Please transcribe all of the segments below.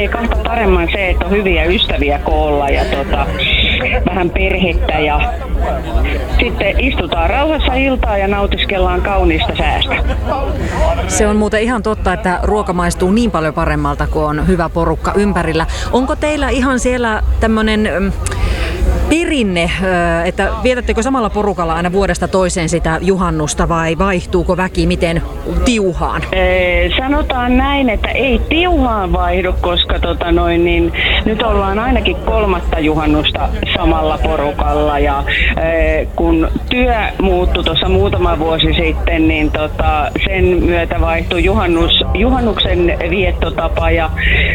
tekee kahta paremman se, että on hyviä ystäviä koolla ja vähän perhettä ja sitten istutaan rauhassa iltaa ja nautiskellaan kauniista säästä. Se on muuten ihan totta, että ruoka maistuu niin paljon paremmalta, kun on hyvä porukka ympärillä. Onko teillä ihan siellä tämmöinen perinne, että vietättekö samalla porukalla aina vuodesta toiseen sitä juhannusta vai vaihtuuko väki miten tiuhaan? Sanotaan näin, että ei tiuhaan vaihdu, koska nyt ollaan ainakin 3. juhannusta samalla porukalla ja kun työ muuttui tuossa muutama vuosi sitten, niin sen myötä vaihtui juhannuksen viettotapa ja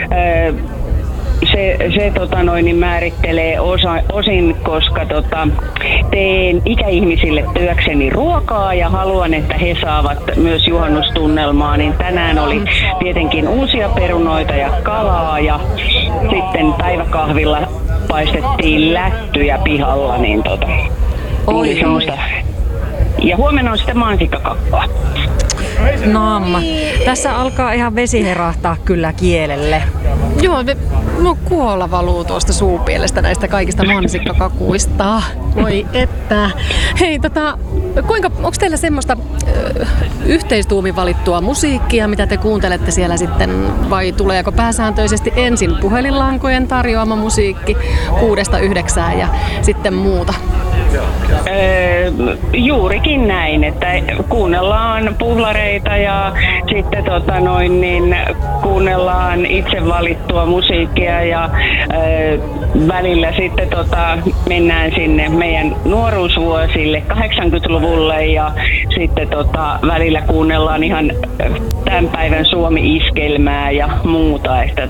se määrittelee osin, koska teen ikäihmisille työkseni ruokaa ja haluan, että he saavat myös juhannustunnelmaa, niin tänään oli tietenkin uusia perunoita ja kalaa ja sitten päiväkahvilla paistettiin lättyjä pihalla, niin oli semmoista. Ja huomenna on sitten mansikkakakkoa. Naamma. Tässä alkaa ihan vesi herahtaa kyllä kielelle. Joo, kuolla valuu tuosta suupielestä näistä kaikista mansikkakakuista. Voi että. Hei, onko teillä semmoista yhteistuumin valittua musiikkia, mitä te kuuntelette siellä sitten, vai tuleeko pääsääntöisesti ensin puhelinlankojen tarjoama musiikki 6-9 ja sitten muuta? Juurikin näin, että kuunnellaan puhlareita ja sitten kuunnellaan itse valittua musiikkia ja välillä sitten mennään sinne meidän nuoruusvuosille 80-luvulle ja sitten välillä kuunnellaan ihan tämän päivän Suomi-iskelmää ja muuta, että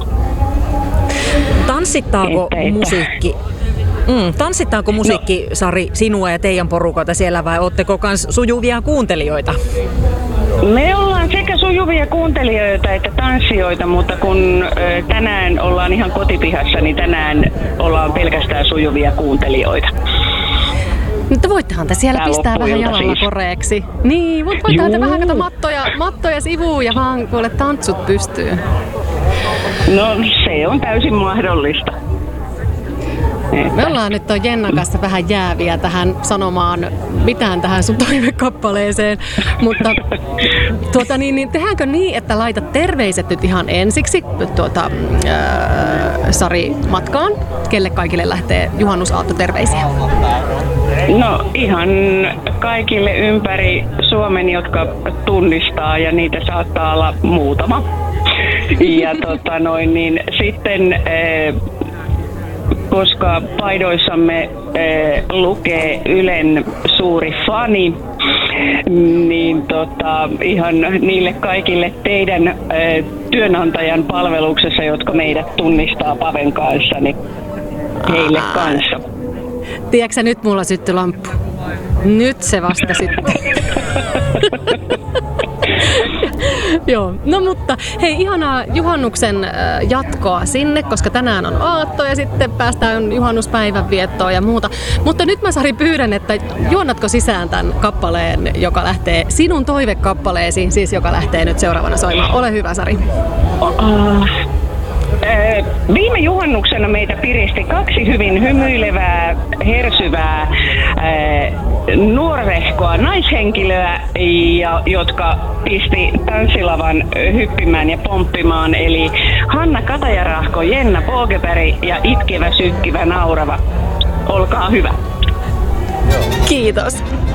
Tanssittaako musiikki? Tanssittaako musiikki, Sari, sinua ja teidän porukoita siellä vai ootteko kans sujuvia kuuntelijoita? Me ollaan sekä sujuvia kuuntelijoita että tanssijoita, mutta kun tänään ollaan ihan kotipihassa, niin tänään ollaan pelkästään sujuvia kuuntelijoita. Mutta voittehan te siellä pistää vähän jalalla koreeksi. Niin, voittehan te vähän kato mattoja sivuun ja vaan kuule tanssut pystyyn. No se on täysin mahdollista. Me ollaan nyt ton Jennan kanssa vähän jääviä tähän sanomaan mitään tähän sun toivekappaleeseen, mutta tehdäänkö niin, että laitat terveiset nyt ihan ensiksi Sari matkaan? Kelle kaikille lähtee juhannusaatto terveisiä? No ihan kaikille ympäri Suomen, jotka tunnistaa ja niitä saattaa olla muutama. Ja sitten koska paidoissamme lukee Ylen suuri fani, niin ihan niille kaikille teidän työnantajan palveluksessa, jotka meidät tunnistaa Paven kanssa, niin heille kanssa. Tiedätkö nyt mulla syttyi lamppu? Nyt se vasta syttyi. Joo, no mutta hei, ihanaa juhannuksen jatkoa sinne, koska tänään on aatto ja sitten päästään juhannuspäivän viettoon ja muuta. Mutta nyt mä, Sari, pyydän, että juonnatko sisään tämän kappaleen, joka lähtee sinun toivekappaleesi, siis joka lähtee nyt seuraavana soimaan. Ole hyvä, Sari. Viime juhannuksena meitä piristi 2 hyvin hymyilevää, hersyvää, nuorehkoa naishenkilöä, jotka pisti tanssilavan hyppimään ja pomppimaan, eli Hanna Katajarahko, Jenna Pågeberg ja itkevä, sykkivä, naurava. Olkaa hyvä. Kiitos.